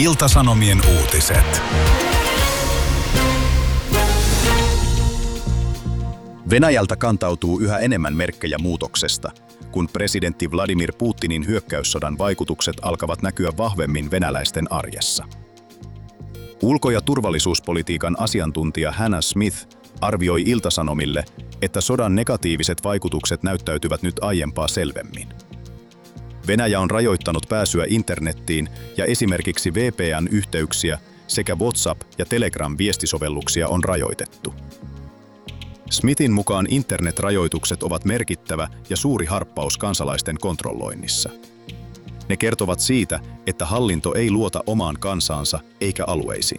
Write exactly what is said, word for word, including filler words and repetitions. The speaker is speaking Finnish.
Ilta-Sanomien uutiset. Venäjältä kantautuu yhä enemmän merkkejä muutoksesta, kun presidentti Vladimir Putinin hyökkäyssodan vaikutukset alkavat näkyä vahvemmin venäläisten arjessa. Ulko- ja turvallisuuspolitiikan asiantuntija Hannah Smith arvioi Ilta-Sanomille, että sodan negatiiviset vaikutukset näyttäytyvät nyt aiempaa selvemmin. Venäjä on rajoittanut pääsyä internettiin ja esimerkiksi V P N-yhteyksiä sekä WhatsApp- ja Telegram-viestisovelluksia on rajoitettu. Smithin mukaan internetrajoitukset ovat merkittävä ja suuri harppaus kansalaisten kontrolloinnissa. Ne kertovat siitä, että hallinto ei luota omaan kansaansa eikä alueisiin.